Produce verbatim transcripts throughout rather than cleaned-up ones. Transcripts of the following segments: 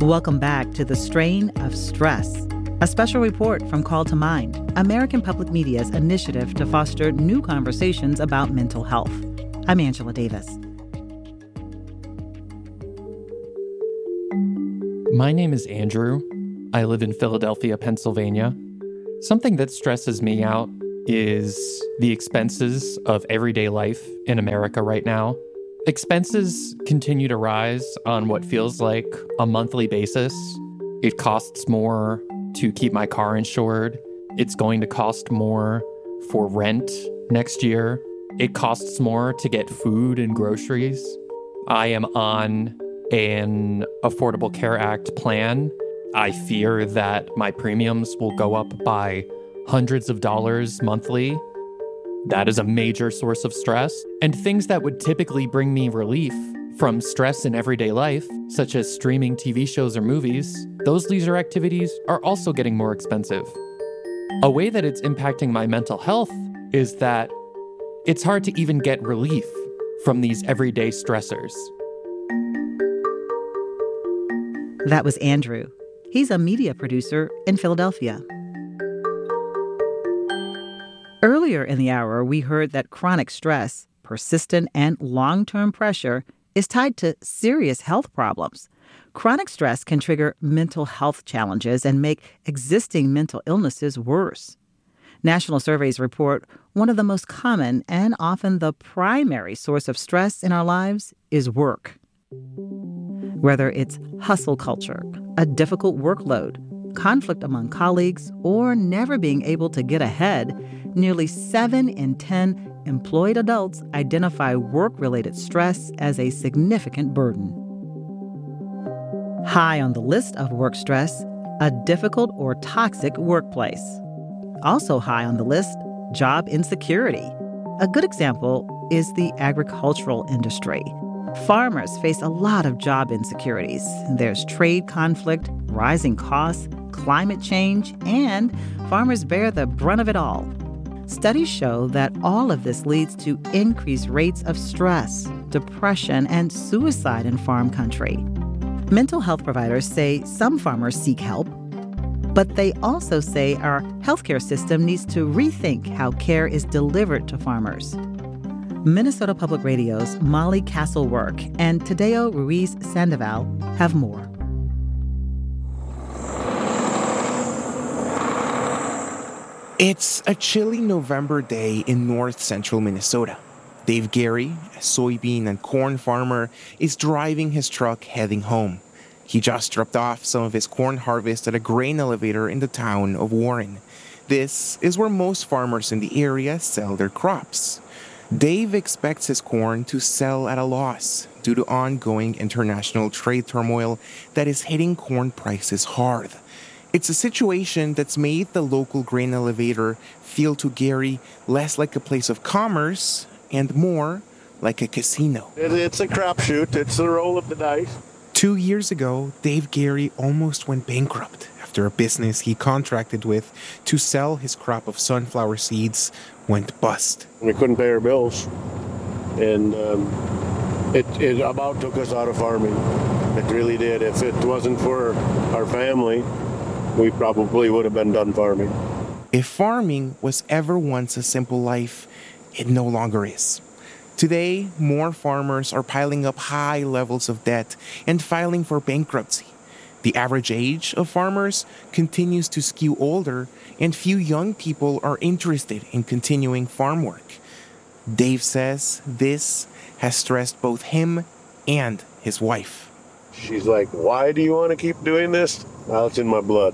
Welcome back to The Strain of Stress, a special report from Call to Mind, American Public Media's initiative to foster new conversations about mental health. I'm Angela Davis. My name is Andrew. I live in Philadelphia, Pennsylvania. Something that stresses me out is the expenses of everyday life in America right now. Expenses continue to rise on what feels like a monthly basis. It costs more to keep my car insured. It's going to cost more for rent next year. It costs more to get food and groceries. I am on an Affordable Care Act plan. I fear that my premiums will go up by hundreds of dollars monthly. That is a major source of stress. And things that would typically bring me relief from stress in everyday life, such as streaming T V shows or movies, those leisure activities are also getting more expensive. A way that it's impacting my mental health is that it's hard to even get relief from these everyday stressors. That was Andrew. He's a media producer in Philadelphia. Earlier in the hour, we heard that chronic stress, persistent and long-term pressure, is tied to serious health problems. Chronic stress can trigger mental health challenges and make existing mental illnesses worse. National surveys report one of the most common and often the primary source of stress in our lives is work. Whether it's hustle culture, a difficult workload, conflict among colleagues, or never being able to get ahead, nearly seven in ten employed adults identify work-related stress as a significant burden. High on the list of work stress, a difficult or toxic workplace. Also high on the list, job insecurity. A good example is the agricultural industry. Farmers face a lot of job insecurities. There's trade conflict, rising costs, climate change, and farmers bear the brunt of it all. Studies show that all of this leads to increased rates of stress, depression, and suicide in farm country. Mental health providers say some farmers seek help, but they also say our healthcare system needs to rethink how care is delivered to farmers. Minnesota Public Radio's Molly Castlework and Tadeo Ruiz Sandoval have more. It's a chilly November day in north-central Minnesota. Dave Gary, a soybean and corn farmer, is driving his truck heading home. He just dropped off some of his corn harvest at a grain elevator in the town of Warren. This is where most farmers in the area sell their crops. Dave expects his corn to sell at a loss due to ongoing international trade turmoil that is hitting corn prices hard. It's a situation that's made the local grain elevator feel to Gary less like a place of commerce and more like a casino. It's a crapshoot. It's a roll of the dice. Two years ago, Dave Gary almost went bankrupt after a business he contracted with to sell his crop of sunflower seeds went bust. We couldn't pay our bills, and um, it, it about took us out of farming. It really did. If it wasn't for our family, we probably would have been done farming. If farming was ever once a simple life, it no longer is. Today, more farmers are piling up high levels of debt and filing for bankruptcy. The average age of farmers continues to skew older, and few young people are interested in continuing farm work. Dave says this has stressed both him and his wife. She's like, "Why do you want to keep doing this?" Well, it's in my blood.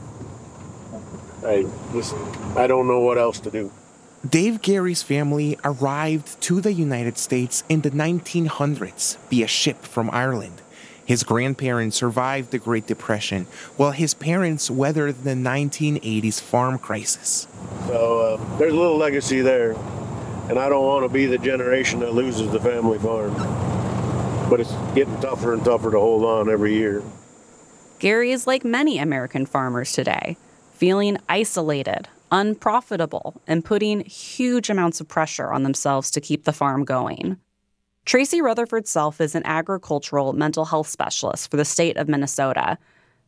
I just, I don't know what else to do. Dave Gary's family arrived to the United States in the nineteen hundreds via ship from Ireland. His grandparents survived the Great Depression, while his parents weathered the nineteen eighties farm crisis. So uh, there's a little legacy there, and I don't want to be the generation that loses the family farm. But it's getting tougher and tougher to hold on every year. Gary is like many American farmers today, feeling isolated, unprofitable, and putting huge amounts of pressure on themselves to keep the farm going. Tracy Rutherford Self is an agricultural mental health specialist for the state of Minnesota.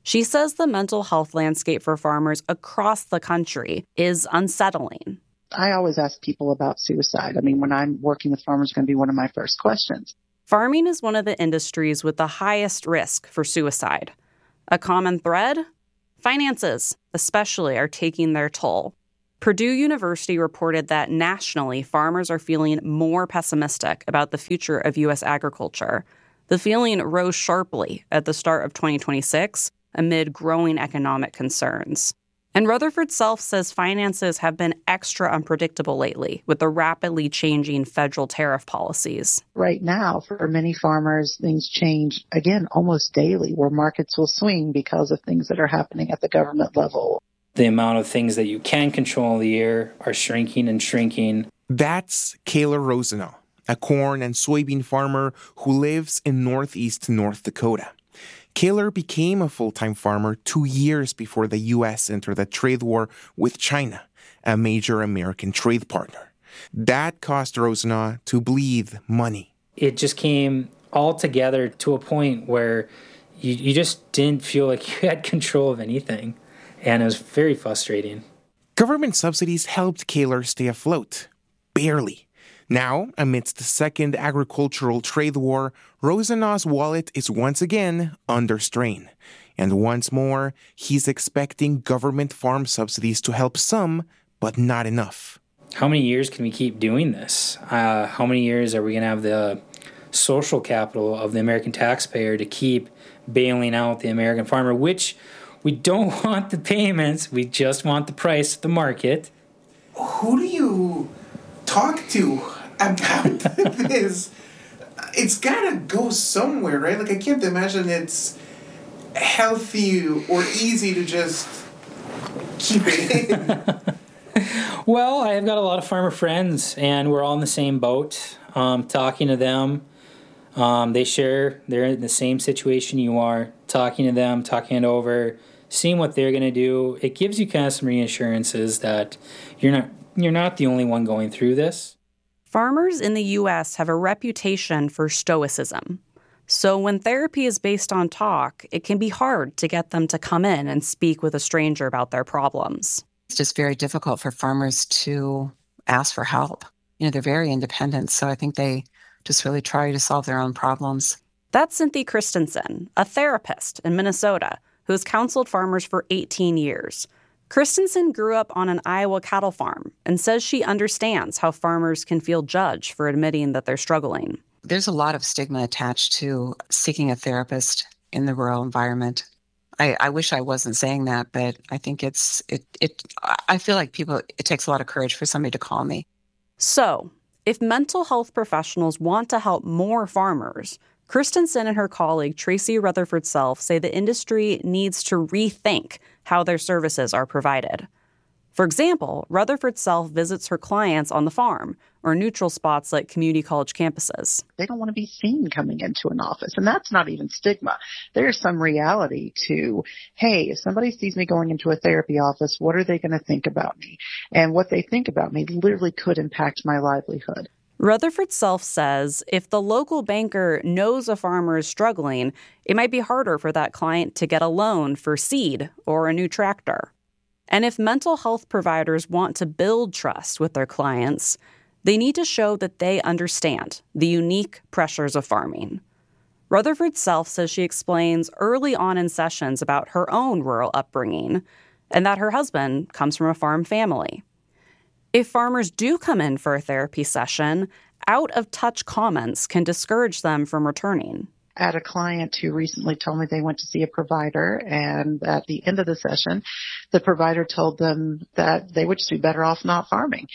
She says the mental health landscape for farmers across the country is unsettling. I always ask people about suicide. I mean, when I'm working with farmers, it's going to be one of my first questions. Farming is one of the industries with the highest risk for suicide. A common thread? Finances, especially, are taking their toll. Purdue University reported that nationally, farmers are feeling more pessimistic about the future of U S agriculture. The feeling rose sharply at the start of twenty twenty-six amid growing economic concerns. And Rutherford Self says finances have been extra unpredictable lately with the rapidly changing federal tariff policies. Right now, for many farmers, things change, again, almost daily, where markets will swing because of things that are happening at the government level. The amount of things that you can control in the year are shrinking and shrinking. That's Kayla Rosenau, a corn and soybean farmer who lives in northeast North Dakota. Kayla became a full-time farmer two years before the U S entered a trade war with China, a major American trade partner. That caused Rosenau to bleed money. It just came all together to a point where you, you just didn't feel like you had control of anything, and it was very frustrating. Government subsidies helped Kayla stay afloat. Barely. Now, amidst the second agricultural trade war, Rosenau's wallet is once again under strain. And once more, he's expecting government farm subsidies to help some, but not enough. How many years can we keep doing this? Uh, how many years are we going to have the social capital of the American taxpayer to keep bailing out the American farmer, which we don't want the payments, we just want the price of the market? Who do you talk to about this? It's gotta go somewhere, right? Like, I can't imagine it's healthy or easy to just keep it in. Well, I've got a lot of farmer friends, and we're all in the same boat. Um, talking to them, um, they share, they're in the same situation you are. Talking to them, talking it over, seeing what they're going to do, it gives you kind of some reassurances that you're not you're not the only one going through this. Farmers in the U S have a reputation for stoicism. So when therapy is based on talk, it can be hard to get them to come in and speak with a stranger about their problems. It's just very difficult for farmers to ask for help. You know, they're very independent, so I think they just really try to solve their own problems. That's Cynthia Christensen, a therapist in Minnesota who has counseled farmers for eighteen years. Christensen grew up on an Iowa cattle farm and says she understands how farmers can feel judged for admitting that they're struggling. There's a lot of stigma attached to seeking a therapist in the rural environment. I, I wish I wasn't saying that, but I think it's, it, it, I feel like people, it takes a lot of courage for somebody to call me. So, if mental health professionals want to help more farmers, Christensen and her colleague Tracy Rutherford Self say the industry needs to rethink how their services are provided. For example, Rutherford Self visits her clients on the farm or neutral spots like community college campuses. They don't want to be seen coming into an office, and that's not even stigma. There's some reality to, hey, if somebody sees me going into a therapy office, what are they going to think about me? And what they think about me literally could impact my livelihood. Rutherford Self says if the local banker knows a farmer is struggling, it might be harder for that client to get a loan for seed or a new tractor. And if mental health providers want to build trust with their clients, they need to show that they understand the unique pressures of farming. Rutherford Self says she explains early on in sessions about her own rural upbringing and that her husband comes from a farm family. If farmers do come in for a therapy session, out-of-touch comments can discourage them from returning. I had a client who recently told me they went to see a provider, and at the end of the session, the provider told them that they would just be better off not farming.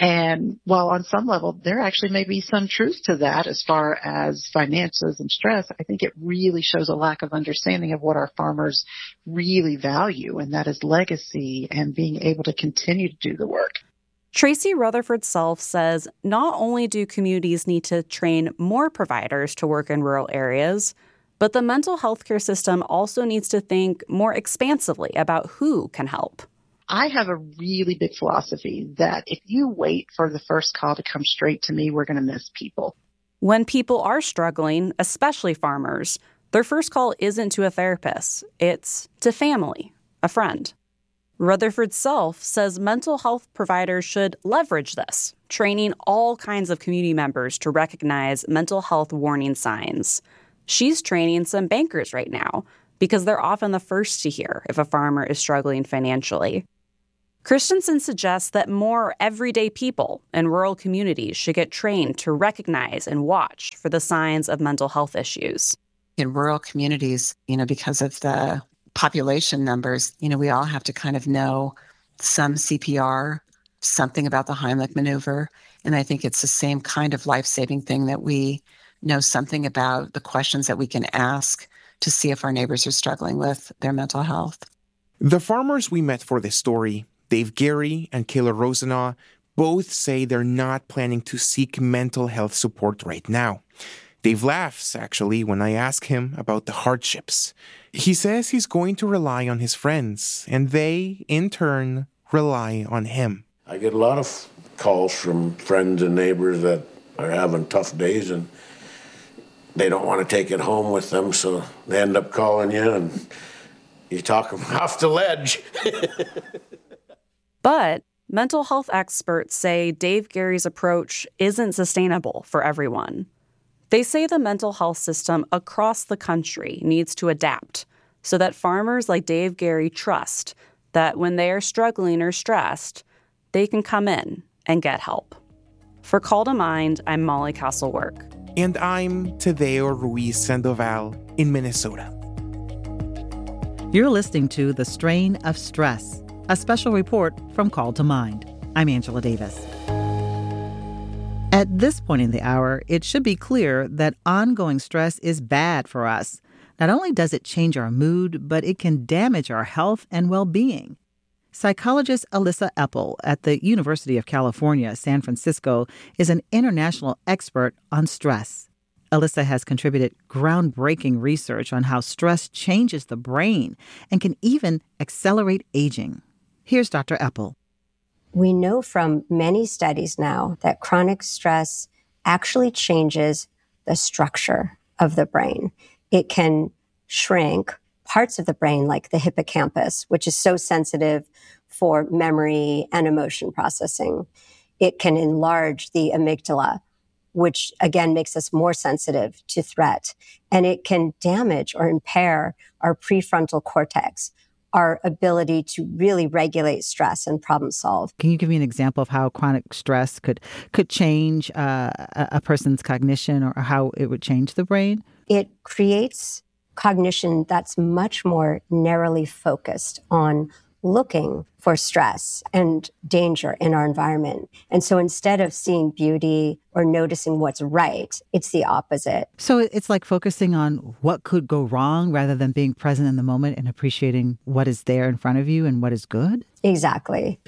And while on some level there actually may be some truth to that as far as finances and stress, I think it really shows a lack of understanding of what our farmers really value, and that is legacy and being able to continue to do the work. Tracy Rutherford Self says not only do communities need to train more providers to work in rural areas, but the mental health care system also needs to think more expansively about who can help. I have a really big philosophy that if you wait for the first call to come straight to me, we're going to miss people. When people are struggling, especially farmers, Their first call isn't to a therapist, it's to family, a friend. Rutherford Self says mental health providers should leverage this, training all kinds of community members to recognize mental health warning signs. She's training some bankers right now because they're often the first to hear if a farmer is struggling financially. Christensen suggests that more everyday people in rural communities should get trained to recognize and watch for the signs of mental health issues. In rural communities, you know, because of the population numbers, you know, we all have to kind of know some C P R, something about the Heimlich maneuver. And I think it's the same kind of life-saving thing that we know something about the questions that we can ask to see if our neighbors are struggling with their mental health. The farmers we met for this story, Dave Gary and Kayla Rosenaw, both say they're not planning to seek mental health support right now. Dave laughs, actually, when I ask him about the hardships. He says he's going to rely on his friends, and they, in turn, rely on him. I get a lot of calls from friends and neighbors that are having tough days, and they don't want to take it home with them, so they end up calling you, and you talk them off the ledge. But mental health experts say Dave Gary's approach isn't sustainable for everyone. They say the mental health system across the country needs to adapt so that farmers like Dave Gary trust that when they are struggling or stressed, they can come in and get help. For Call to Mind, I'm Molly Castlework. And I'm Tadeo Ruiz Sandoval in Minnesota. You're listening to The Strain of Stress, a special report from Call to Mind. I'm Angela Davis. At this point in the hour, it should be clear that ongoing stress is bad for us. Not only does it change our mood, but it can damage our health and well-being. Psychologist Alyssa Epple at the University of California, San Francisco, is an international expert on stress. Alyssa has contributed groundbreaking research on how stress changes the brain and can even accelerate aging. Here's Doctor Epple. We know from many studies now that chronic stress actually changes the structure of the brain. It can shrink parts of the brain like the hippocampus, which is so sensitive for memory and emotion processing. It can enlarge the amygdala, which again makes us more sensitive to threat. And it can damage or impair our prefrontal cortex, our ability to really regulate stress and problem solve. Can you give me an example of how chronic stress could could change uh, a, a person's cognition or how it would change the brain? It creates cognition that's much more narrowly focused on looking for stress and danger in our environment. And so instead of seeing beauty or noticing what's right, it's the opposite. So it's like focusing on what could go wrong rather than being present in the moment and appreciating what is there in front of you and what is good? Exactly.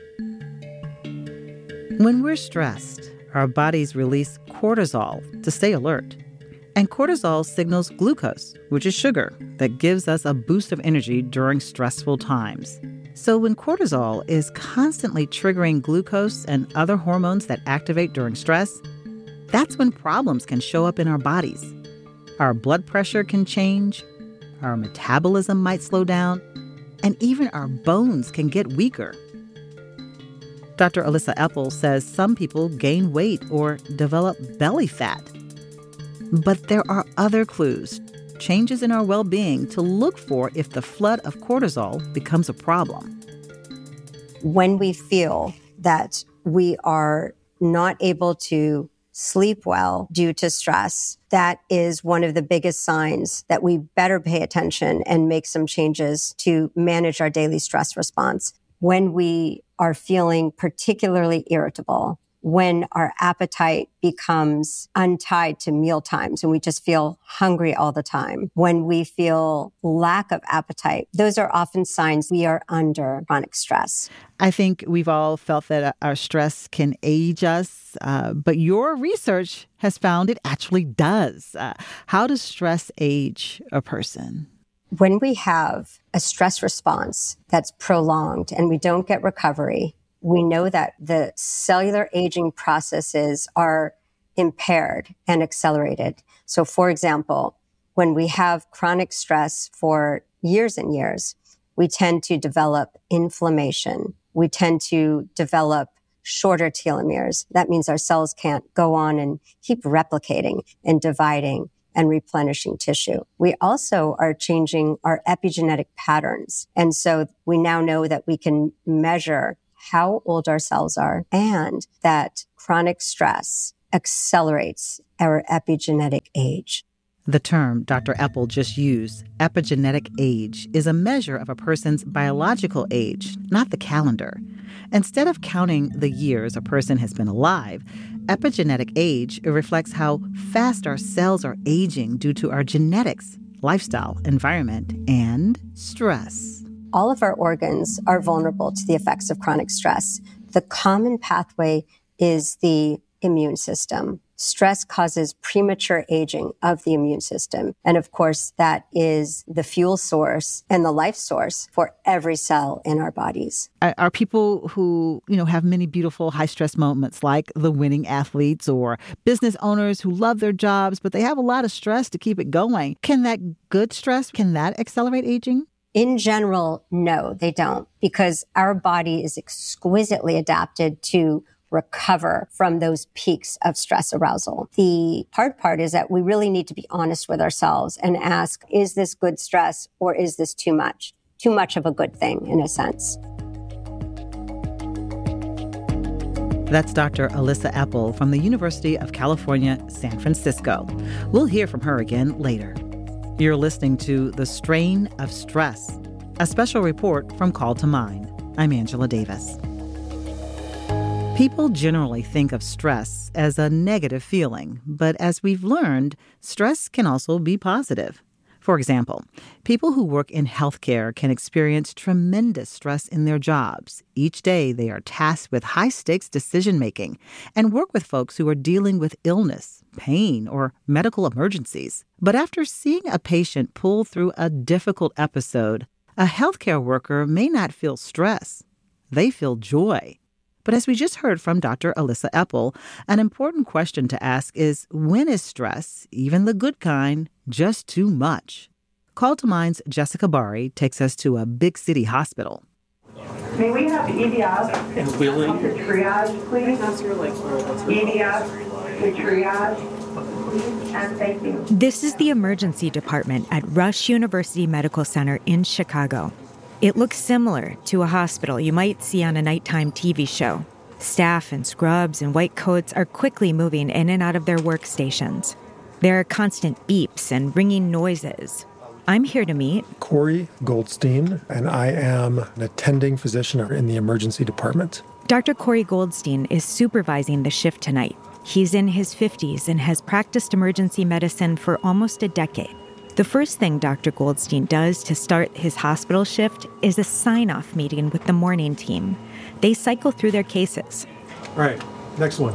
When we're stressed, our bodies release cortisol to stay alert. And cortisol signals glucose, which is sugar, that gives us a boost of energy during stressful times. So when cortisol is constantly triggering glucose and other hormones that activate during stress, that's when problems can show up in our bodies. Our blood pressure can change, our metabolism might slow down, and even our bones can get weaker. Doctor Alyssa Epple says some people gain weight or develop belly fat. But there are other clues, changes in our well-being to look for if the flood of cortisol becomes a problem. When we feel that we are not able to sleep well due to stress, that is one of the biggest signs that we better pay attention and make some changes to manage our daily stress response. When we are feeling particularly irritable, when our appetite becomes untied to meal times and we just feel hungry all the time, when we feel lack of appetite, those are often signs we are under chronic stress. I think we've all felt that our stress can age us, uh, but your research has found it actually does. Uh, how does stress age a person? When we have a stress response that's prolonged and we don't get recovery, we know that the cellular aging processes are impaired and accelerated. So, for example, when we have chronic stress for years and years, we tend to develop inflammation. We tend to develop shorter telomeres. That means our cells can't go on and keep replicating and dividing and replenishing tissue. We also are changing our epigenetic patterns. And so we now know that we can measure how old our cells are and that chronic stress accelerates our epigenetic age. The term Doctor Epple just used, epigenetic age, is a measure of a person's biological age, not the calendar. Instead of counting the years a person has been alive, epigenetic age reflects how fast our cells are aging due to our genetics, lifestyle, environment, and stress. All of our organs are vulnerable to the effects of chronic stress. The common pathway is the immune system. Stress causes premature aging of the immune system. And of course, that is the fuel source and the life source for every cell in our bodies. Are people who, you know, have many beautiful high stress moments like the winning athletes or business owners who love their jobs, but they have a lot of stress to keep it going. Can that good stress, can that accelerate aging? In general, no, they don't, because our body is exquisitely adapted to recover from those peaks of stress arousal. The hard part is that we really need to be honest with ourselves and ask, is this good stress or is this too much? Too much of a good thing, in a sense. That's Doctor Alyssa Epple from the University of California, San Francisco. We'll hear from her again later. You're listening to The Strain of Stress, a special report from Call to Mind. I'm Angela Davis. People generally think of stress as a negative feeling, but as we've learned, stress can also be positive. For example, people who work in healthcare can experience tremendous stress in their jobs. Each day, they are tasked with high-stakes decision-making and work with folks who are dealing with illness, pain, or medical emergencies. But after seeing a patient pull through a difficult episode, a healthcare worker may not feel stress. They feel joy. But as we just heard from Doctor Alyssa Epple, an important question to ask is, when is stress, even the good kind, just too much? Call to Mind's Jessica Bari takes us to a big city hospital. May we have E D S and triage, please? E D S to triage, and thank you. This is the emergency department at Rush University Medical Center in Chicago. It looks similar to a hospital you might see on a nighttime T V show. Staff in scrubs and white coats are quickly moving in and out of their workstations. There are constant beeps and ringing noises. I'm here to meet Corey Goldstein, and I am an attending physician in the emergency department. Doctor Corey Goldstein is supervising the shift tonight. He's in his fifties and has practiced emergency medicine for almost a decade. The first thing Doctor Goldstein does to start his hospital shift is a sign-off meeting with the morning team. They cycle through their cases. All right, next one.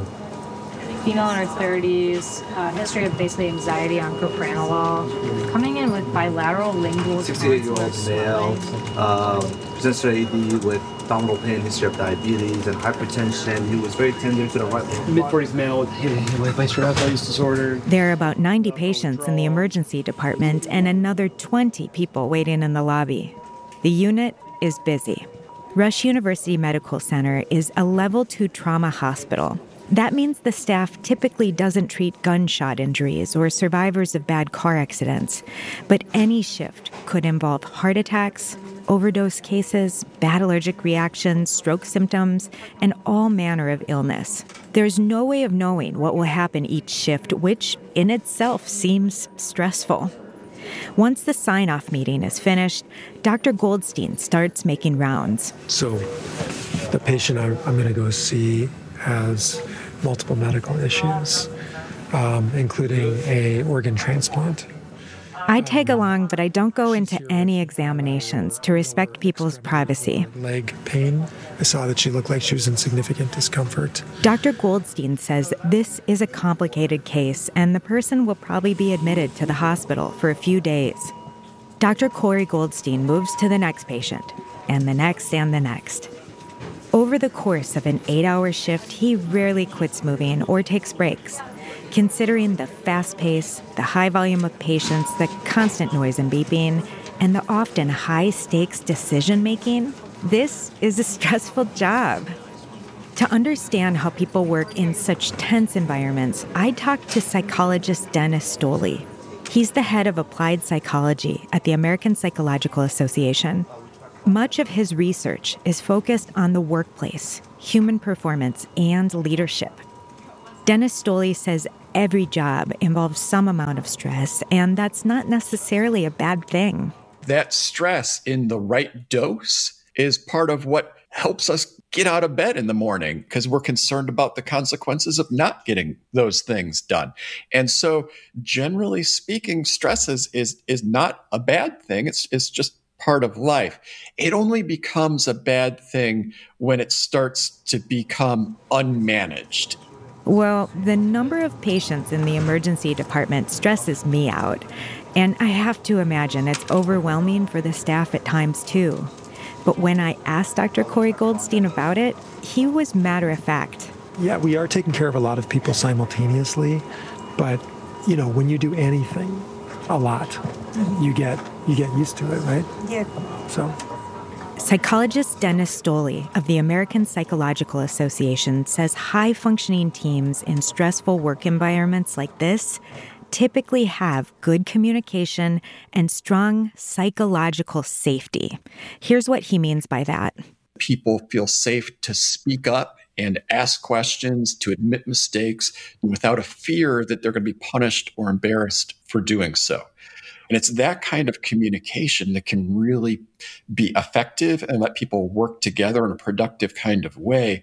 Female in her thirties, uh, history of basically anxiety on propranolol, coming in with bilateral lingual sixty-eight-year-old male, uh, presents to A D with abdominal pain, history of diabetes and hypertension. He was very tender to the right. mid-forties male with post-traumatic use disorder. There are about ninety patients in the emergency department and another twenty people waiting in the lobby. The unit is busy. Rush University Medical Center is a level two trauma hospital. That means the staff typically doesn't treat gunshot injuries or survivors of bad car accidents, but any shift could involve heart attacks, overdose cases, bad allergic reactions, stroke symptoms, and all manner of illness. There's no way of knowing what will happen each shift, which in itself seems stressful. Once the sign-off meeting is finished, Doctor Goldstein starts making rounds. So the patient I'm, I'm going to go see has multiple medical issues, um, including a organ transplant. I tag along, but I don't go into any examinations to respect people's privacy. Leg pain. I saw that she looked like she was in significant discomfort. Doctor Goldstein says this is a complicated case, and the person will probably be admitted to the hospital for a few days. Doctor Corey Goldstein moves to the next patient, and the next and the next. Over the course of an eight-hour shift, he rarely quits moving or takes breaks. Considering the fast pace, the high volume of patients, the constant noise and beeping, and the often high-stakes decision-making, this is a stressful job. To understand how people work in such tense environments, I talked to psychologist Dennis Stoley. He's the head of applied psychology at the American Psychological Association. Much of his research is focused on the workplace, human performance, and leadership. Dennis Stoley says every job involves some amount of stress, and that's not necessarily a bad thing. That stress in the right dose is part of what helps us get out of bed in the morning because we're concerned about the consequences of not getting those things done. And so generally speaking, stress is, is, is not a bad thing. It's, it's just part of life. It only becomes a bad thing when it starts to become unmanaged. Well, the number of patients in the emergency department stresses me out. And I have to imagine it's overwhelming for the staff at times, too. But when I asked Doctor Corey Goldstein about it, he was matter of fact. Yeah, we are taking care of a lot of people simultaneously. But, you know, when you do anything a lot, you get you get used to it, right? Yeah. So... Psychologist Dennis Stoley of the American Psychological Association says high-functioning teams in stressful work environments like this typically have good communication and strong psychological safety. Here's what he means by that. People feel safe to speak up and ask questions, to admit mistakes, without a fear that they're going to be punished or embarrassed for doing so. And it's that kind of communication that can really be effective and let people work together in a productive kind of way.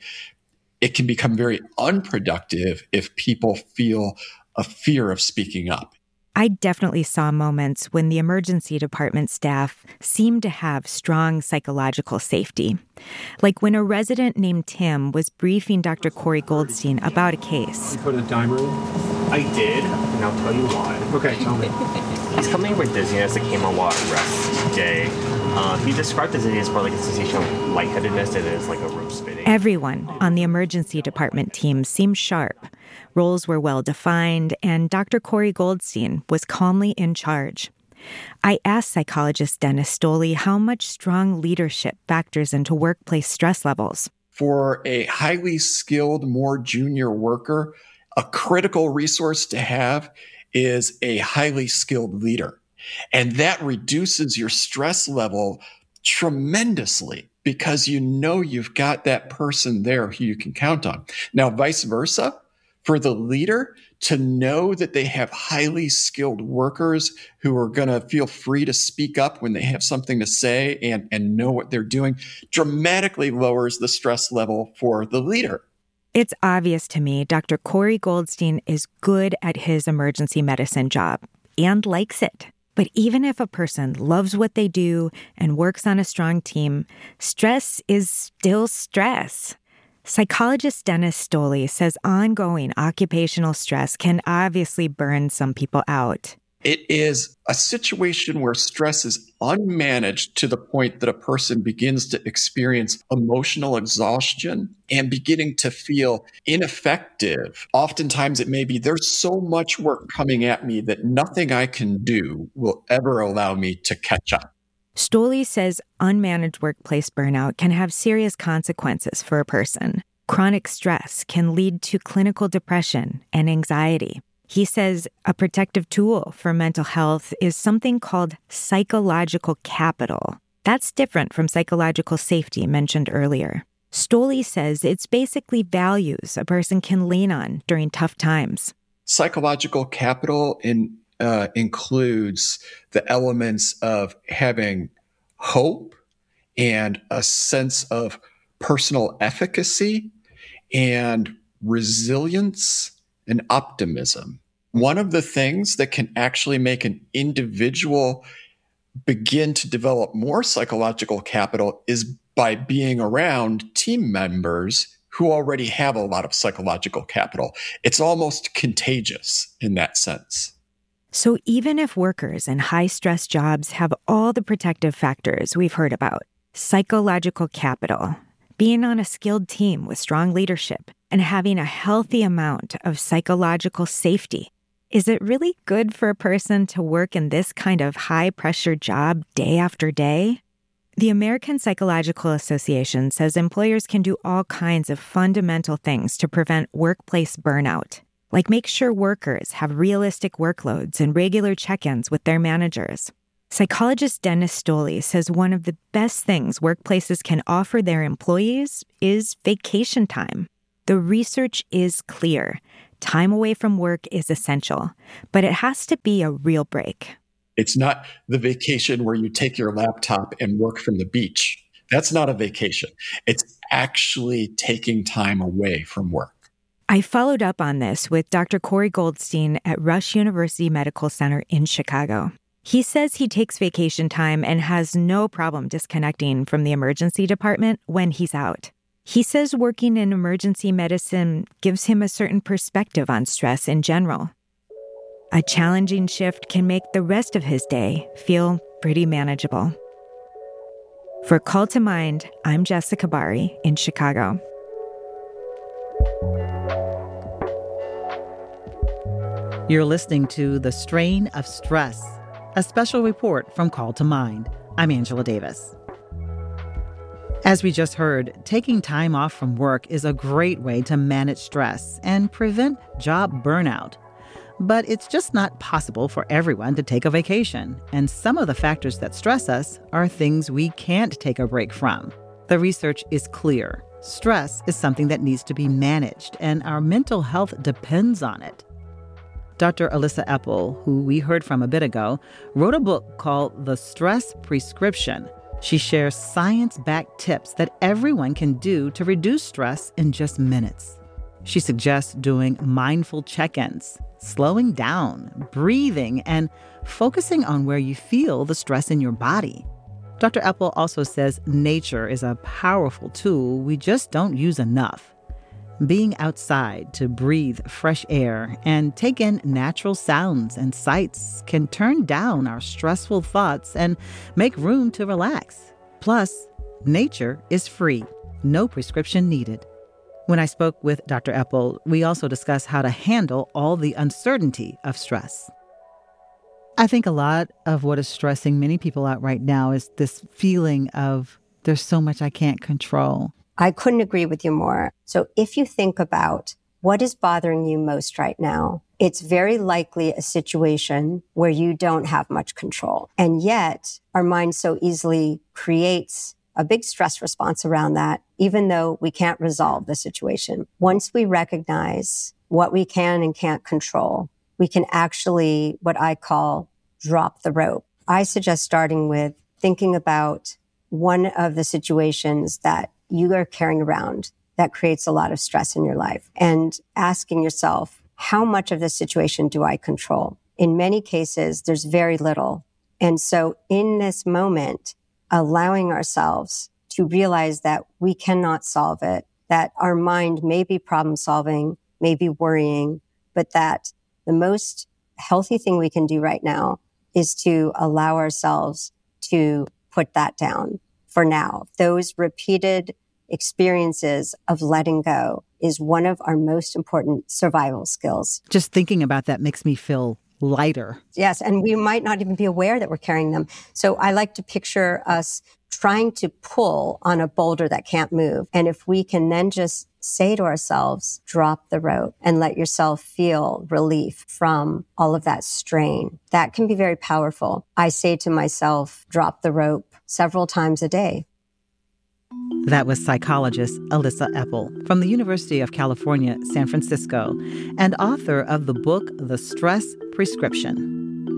It can become very unproductive if people feel a fear of speaking up. I definitely saw moments when the emergency department staff seemed to have strong psychological safety. Like when a resident named Tim was briefing Doctor Corey Goldstein about a case. You put a dimer in? I did, and I'll tell you why. Okay, tell me. He's coming with dizziness that came on while at rest today. Uh, he described dizziness more like a sensation of lightheadedness than it is like a rope spinning. Everyone on the emergency department team seemed sharp. Roles were well defined, and Doctor Corey Goldstein was calmly in charge. I asked psychologist Dennis Stoley how much strong leadership factors into workplace stress levels. For a highly skilled, more junior worker, a critical resource to have is a highly skilled leader. And that reduces your stress level tremendously because you know you've got that person there who you can count on. Now, vice versa, for the leader to know that they have highly skilled workers who are going to feel free to speak up when they have something to say and, and know what they're doing dramatically lowers the stress level for the leader. It's obvious to me Doctor Corey Goldstein is good at his emergency medicine job and likes it. But even if a person loves what they do and works on a strong team, stress is still stress. Psychologist Dennis Stoley says ongoing occupational stress can obviously burn some people out. It is a situation where stress is unmanaged to the point that a person begins to experience emotional exhaustion and beginning to feel ineffective. Oftentimes it may be there's so much work coming at me that nothing I can do will ever allow me to catch up. Stoley says unmanaged workplace burnout can have serious consequences for a person. Chronic stress can lead to clinical depression and anxiety. He says a protective tool for mental health is something called psychological capital. That's different from psychological safety mentioned earlier. Stoley says it's basically values a person can lean on during tough times. Psychological capital in, uh, includes the elements of having hope and a sense of personal efficacy and resilience and optimism. One of the things that can actually make an individual begin to develop more psychological capital is by being around team members who already have a lot of psychological capital. It's almost contagious in that sense. So even if workers in high-stress jobs have all the protective factors we've heard about, psychological capital, being on a skilled team with strong leadership, and having a healthy amount of psychological safety. Is it really good for a person to work in this kind of high-pressure job day after day? The American Psychological Association says employers can do all kinds of fundamental things to prevent workplace burnout, like make sure workers have realistic workloads and regular check-ins with their managers. Psychologist Dennis Stoley says one of the best things workplaces can offer their employees is vacation time. The research is clear. Time away from work is essential, but it has to be a real break. It's not the vacation where you take your laptop and work from the beach. That's not a vacation. It's actually taking time away from work. I followed up on this with Doctor Corey Goldstein at Rush University Medical Center in Chicago. He says he takes vacation time and has no problem disconnecting from the emergency department when he's out. He says working in emergency medicine gives him a certain perspective on stress in general. A challenging shift can make the rest of his day feel pretty manageable. For Call to Mind, I'm Jessica Bari in Chicago. You're listening to The Strain of Stress, a special report from Call to Mind. I'm Angela Davis. As we just heard, taking time off from work is a great way to manage stress and prevent job burnout. But it's just not possible for everyone to take a vacation, and some of the factors that stress us are things we can't take a break from. The research is clear. Stress is something that needs to be managed, and our mental health depends on it. Doctor Alyssa Epel, who we heard from a bit ago, wrote a book called The Stress Prescription. She shares science-backed tips that everyone can do to reduce stress in just minutes. She suggests doing mindful check-ins, slowing down, breathing, and focusing on where you feel the stress in your body. Doctor Epel also says nature is a powerful tool we just don't use enough. Being outside to breathe fresh air and take in natural sounds and sights can turn down our stressful thoughts and make room to relax. Plus, nature is free, no prescription needed. When I spoke with Doctor Epel, we also discussed how to handle all the uncertainty of stress. I think a lot of what is stressing many people out right now is this feeling of there's so much I can't control. I couldn't agree with you more. So if you think about what is bothering you most right now, it's very likely a situation where you don't have much control. And yet our mind so easily creates a big stress response around that, even though we can't resolve the situation. Once we recognize what we can and can't control, we can actually, what I call, drop the rope. I suggest starting with thinking about one of the situations that you are carrying around that creates a lot of stress in your life and asking yourself, how much of this situation do I control? In many cases, there's very little. And so in this moment, allowing ourselves to realize that we cannot solve it, that our mind may be problem solving, may be worrying, but that the most healthy thing we can do right now is to allow ourselves to put that down for now. Those repeated experiences of letting go is one of our most important survival skills. Just thinking about that makes me feel lighter. Yes, and we might not even be aware that we're carrying them. So I like to picture us trying to pull on a boulder that can't move. And if we can then just say to ourselves, drop the rope and let yourself feel relief from all of that strain, that can be very powerful. I say to myself, drop the rope several times a day. That was psychologist Alyssa Epel from the University of California, San Francisco, and author of the book, The Stress Prescription.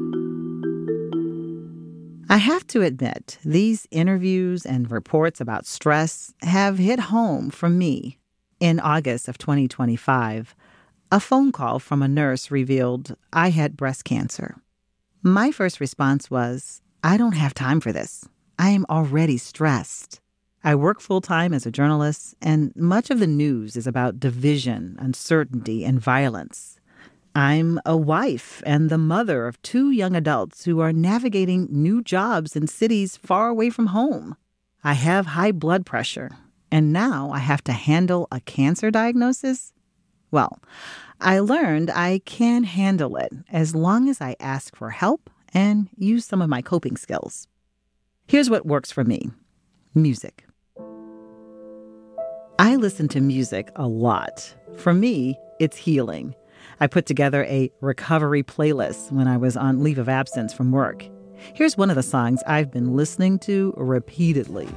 I have to admit, these interviews and reports about stress have hit home for me. In August of twenty twenty-five, a phone call from a nurse revealed I had breast cancer. My first response was, I don't have time for this. I am already stressed. I work full-time as a journalist, and much of the news is about division, uncertainty, and violence. I'm a wife and the mother of two young adults who are navigating new jobs in cities far away from home. I have high blood pressure, And now I have to handle a cancer diagnosis? Well, I learned I can handle it as long as I ask for help and use some of my coping skills. Here's what works for me: music. I listen to music a lot. For me, it's healing. I put together a recovery playlist when I was on leave of absence from work. Here's one of the songs I've been listening to repeatedly.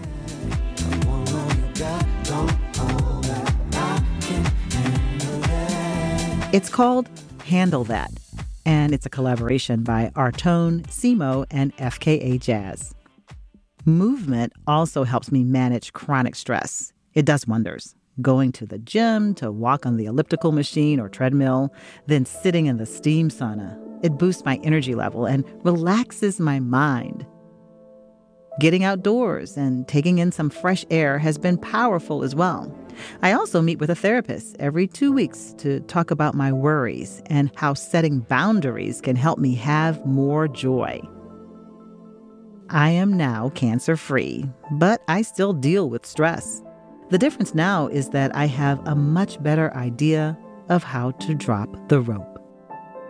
It's called Handle That, and it's a collaboration by Artone, Simo, and F K A Jazz. Movement also helps me manage chronic stress. It does wonders. Going to the gym to walk on the elliptical machine or treadmill, then sitting in the steam sauna. It boosts my energy level and relaxes my mind. Getting outdoors and taking in some fresh air has been powerful as well. I also meet with a therapist every two weeks to talk about my worries and how setting boundaries can help me have more joy. I am now cancer-free, but I still deal with stress. The difference now is that I have a much better idea of how to drop the rope.